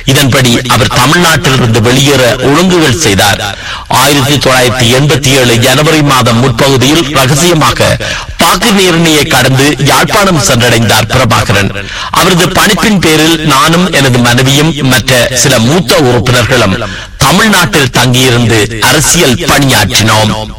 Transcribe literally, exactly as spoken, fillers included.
இதன்படி அவர் தமிழ்நாட்டிலிருந்து வெளியேற ஒழுங்குகள் செய்தார். ஆயிரத்தி தொள்ளாயிரத்தி எண்பத்தி ஏழு ஜனவரி மாதம் முற்பகுதியில் ரகசியமாக பாக்கு நீரிணையை கடந்து யாழ்ப்பாணம் சென்றடைந்தார் பிரபாகரன். அவரது பணிப்பின் பேரில் நானும் எனது மனைவியும் மற்ற சில மூத்த உறுப்பினர்களும் தமிழ்நாட்டில் தங்கியிருந்து அரசியல் பணியாற்றினோம்.